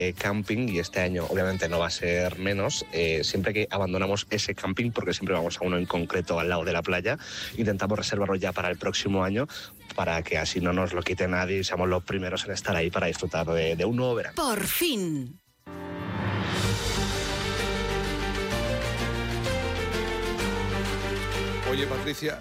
camping, y este año obviamente no va a ser menos. Siempre que abandonamos ese camping, porque siempre vamos a uno en concreto al lado de la playa, intentamos reservarlo ya para el próximo año, para que así no nos lo quite nadie y seamos los primeros en estar ahí para disfrutar de un nuevo verano. ¡Por fin! Oye, Patricia,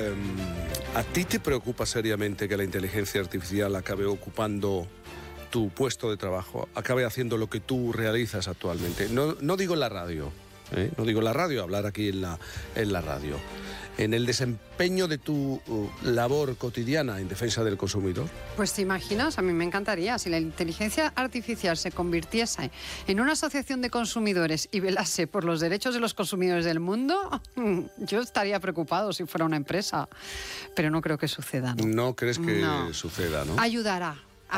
¿a ti te preocupa seriamente que la inteligencia artificial acabe ocupando tu puesto de trabajo, acabe haciendo lo que tú realizas actualmente? No digo en la radio, no digo en la radio, hablar aquí en la radio. En el desempeño de tu labor cotidiana en defensa del consumidor. Pues te imaginas, a mí me encantaría, si la inteligencia artificial se convirtiese en una asociación de consumidores y velase por los derechos de los consumidores del mundo, yo estaría preocupado si fuera una empresa, pero no creo que suceda, ¿no? ¿No crees que suceda, no? Ayudará.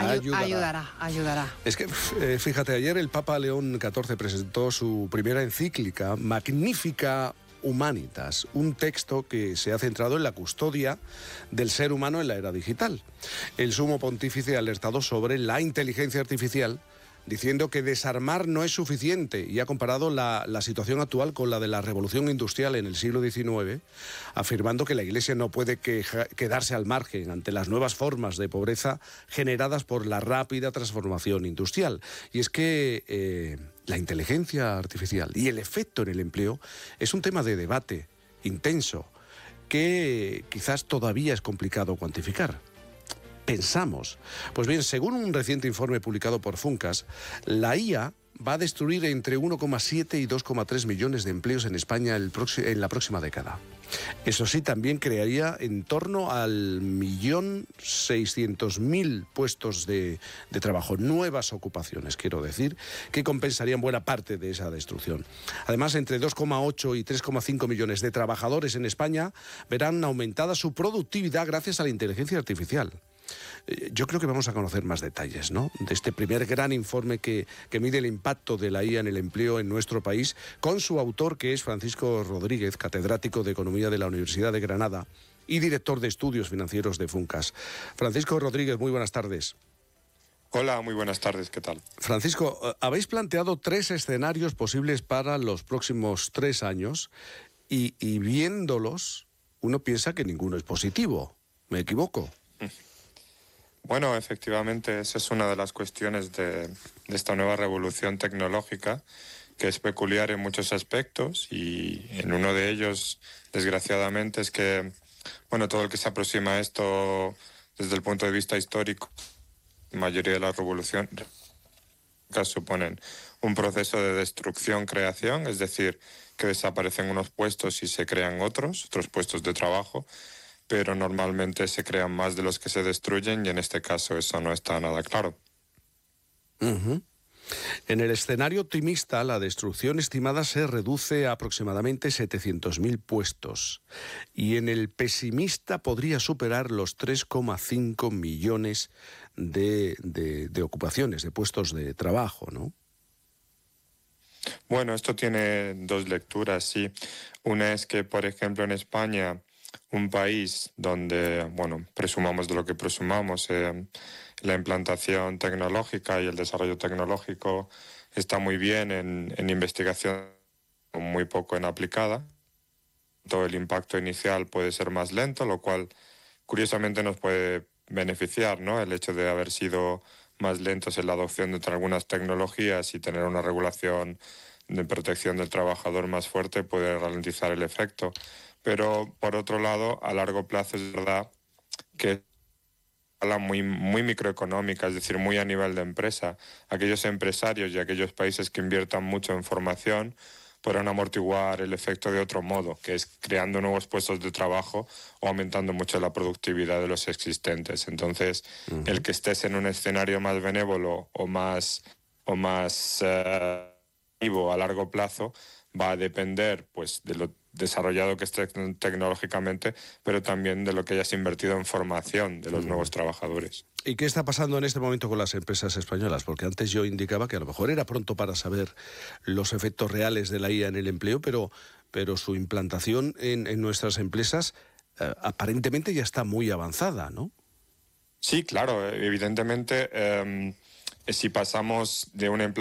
Ayudará. Es que, fíjate, ayer el Papa León XIV presentó su primera encíclica, Magnificat Humanitas, un texto que se ha centrado en la custodia del ser humano en la era digital. El sumo pontífice ha alertado sobre la inteligencia artificial, diciendo que desarmar no es suficiente, y ha comparado la situación actual con la de la revolución industrial en el siglo XIX, afirmando que la Iglesia no puede quedarse al margen ante las nuevas formas de pobreza generadas por la rápida transformación industrial. Y es que la inteligencia artificial y el efecto en el empleo es un tema de debate intenso que quizás todavía es complicado cuantificar. Pensamos. Pues bien, según un reciente informe publicado por Funcas, la IA va a destruir entre 1,7 y 2,3 millones de empleos en España en la próxima década. Eso sí, también crearía en torno al 1.600.000 puestos de trabajo, nuevas ocupaciones, quiero decir, que compensarían buena parte de esa destrucción. Además, entre 2,8 y 3,5 millones de trabajadores en España verán aumentada su productividad gracias a la inteligencia artificial. Yo creo que vamos a conocer más detalles, ¿no?, de este primer gran informe que mide el impacto de la IA en el empleo en nuestro país, con su autor, que es Francisco Rodríguez, catedrático de Economía de la Universidad de Granada y director de Estudios Financieros de Funcas. Francisco Rodríguez, muy buenas tardes. Hola, muy buenas tardes, ¿qué tal? Francisco, habéis planteado 3 escenarios posibles para los próximos 3 años y viéndolos, uno piensa que ninguno es positivo. ¿Me equivoco? Bueno, efectivamente, esa es una de las cuestiones de esta nueva revolución tecnológica, que es peculiar en muchos aspectos, y en uno de ellos, desgraciadamente, es que, bueno, todo el que se aproxima a esto desde el punto de vista histórico, la mayoría de las revoluciones suponen un proceso de destrucción-creación, es decir, que desaparecen unos puestos y se crean otros puestos de trabajo, pero normalmente se crean más de los que se destruyen, y en este caso eso no está nada claro. Uh-huh. En el escenario optimista, la destrucción estimada se reduce a aproximadamente 700.000 puestos, y en el pesimista podría superar los 3,5 millones de ocupaciones, de puestos de trabajo, ¿no? Bueno, esto tiene 2 lecturas, sí. Una es que, por ejemplo, en España, un país donde, bueno, presumamos de lo que presumamos, la implantación tecnológica y el desarrollo tecnológico está muy bien en investigación, muy poco en aplicada. Todo el impacto inicial puede ser más lento, lo cual curiosamente nos puede beneficiar, ¿no?, el hecho de haber sido más lentos en la adopción de algunas tecnologías y tener una regulación de protección del trabajador más fuerte puede ralentizar el efecto. Pero, por otro lado, a largo plazo es verdad que es muy microeconómica, es decir, muy a nivel de empresa. Aquellos empresarios y aquellos países que inviertan mucho en formación podrán amortiguar el efecto de otro modo, que es creando nuevos puestos de trabajo o aumentando mucho la productividad de los existentes. Entonces, el que estés en un escenario más benévolo o más a largo plazo va a depender, pues, de lo desarrollado que esté tecnológicamente, pero también de lo que hayas invertido en formación de los nuevos trabajadores. ¿Y qué está pasando en este momento con las empresas españolas? Porque antes yo indicaba que a lo mejor era pronto para saber los efectos reales de la IA en el empleo, pero su implantación en nuestras empresas aparentemente ya está muy avanzada, ¿no? Sí, claro, evidentemente Si pasamos de una